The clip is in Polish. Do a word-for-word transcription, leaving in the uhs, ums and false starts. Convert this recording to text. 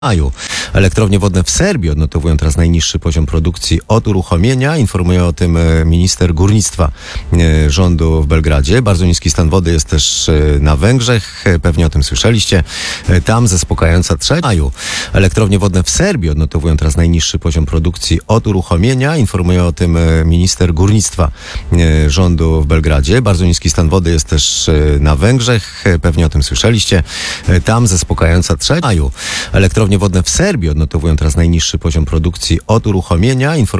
kraju. Elektrownie wodne w Serbii odnotowują teraz najniższy poziom produkcji od uruchomienia. Informuje o tym minister górnictwa rządu w Belgradzie. Bardzo niski stan wody jest też na Węgrzech. Pewnie o tym słyszeliście. Tam zaspokajająca trzecia. Elektrownie wodne w Serbii odnotowują teraz najniższy poziom produkcji od uruchomienia. Informuje o tym minister górnictwa rządu w Belgradzie. Bardzo niski stan wody jest też na Węgrzech. Pewnie o tym słyszeliście. Tam zaspokajająca trzecia. Elektrownie wodne w Serbii odnotowują teraz najniższy poziom produkcji od uruchomienia.